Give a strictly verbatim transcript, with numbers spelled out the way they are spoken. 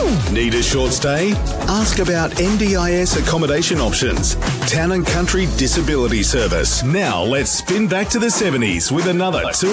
Need a short stay? Ask about N D I S accommodation options. Town and Country Disability Service. Now let's spin back to the seventies with another two